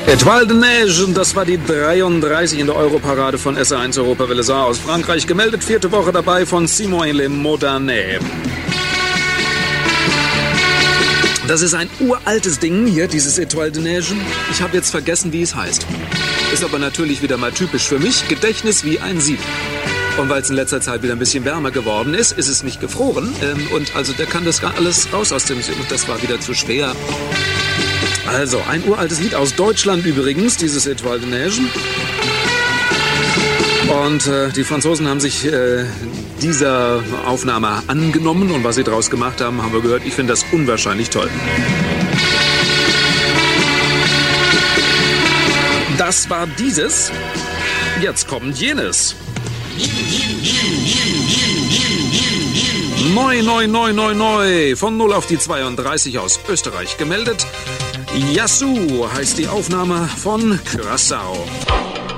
Étoile de Neige, das war die 33 in der Europarade von SR1 Europawelle Saar aus Frankreich. Gemeldet, 4. Woche dabei von Simon Le Modernet. Das ist ein uraltes Ding hier, dieses Étoile de Neige. Ich habe jetzt vergessen, wie es heißt. Ist aber natürlich wieder mal typisch für mich. Gedächtnis wie ein Sieb. Und weil es in letzter Zeit wieder ein bisschen wärmer geworden ist, ist es nicht gefroren. Und also der kann das alles raus aus dem Sieb. Und das war wieder zu schwer. Also, ein uraltes Lied aus Deutschland übrigens, dieses Étoile de Neige. Und die Franzosen haben sich dieser Aufnahme angenommen. Und was sie daraus gemacht haben, haben wir gehört. Ich finde das unwahrscheinlich toll. Das war dieses. Jetzt kommt jenes. Neu. Von 0 auf die 32 aus Österreich gemeldet. Yassou heißt die Aufnahme von Curaçao.